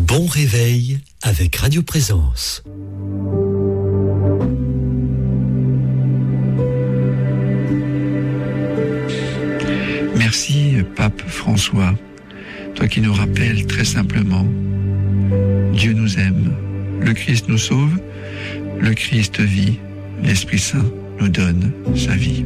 Bon réveil avec Radio Présence. Merci, Pape François, toi qui nous rappelles très simplement, Dieu nous aime, le Christ nous sauve, le Christ vit, l'Esprit Saint nous donne sa vie.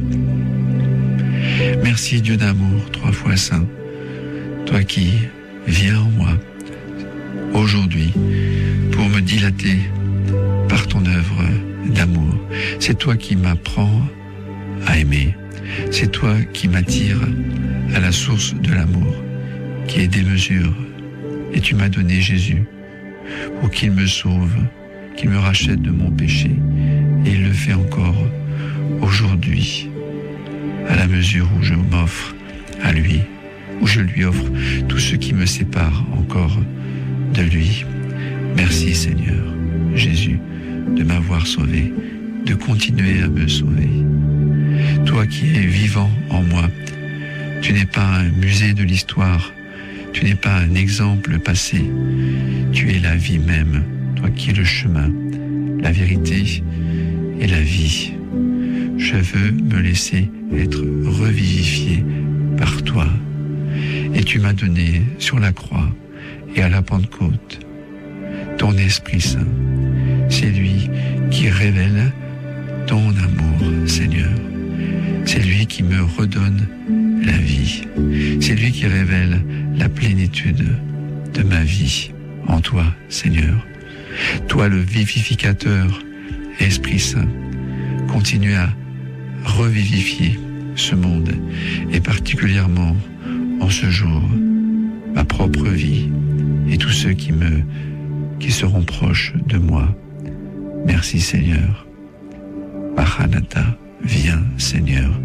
Merci Dieu d'amour, 3 fois saint, toi qui viens en moi aujourd'hui pour me dilater par ton œuvre d'amour. C'est toi qui m'apprends à aimer. C'est toi qui m'attires à la source de l'amour, qui est démesuré. Et tu m'as donné Jésus pour qu'il me sauve, qu'il me rachète de mon péché. Et il le fait encore aujourd'hui, à la mesure où je m'offre à lui, où je lui offre tout ce qui me sépare encore de lui. Merci Seigneur Jésus de m'avoir sauvé, de continuer à me sauver. Toi qui es vivant en moi, tu n'es pas un musée de l'histoire, tu n'es pas un exemple passé, tu es la vie même, toi qui es le chemin, la vérité et la vie. Je veux me laisser être revivifié par toi. Et tu m'as donné sur la croix et à la Pentecôte ton Esprit Saint. C'est lui qui révèle ton amour, Seigneur. C'est lui qui me redonne la vie. C'est lui qui révèle la plénitude de ma vie en toi, Seigneur. Toi, le vivificateur, Esprit Saint, continue à revivifier ce monde et particulièrement en ce jour, ma propre vie et tous ceux qui seront proches de moi. Merci Seigneur. Maranatha, viens Seigneur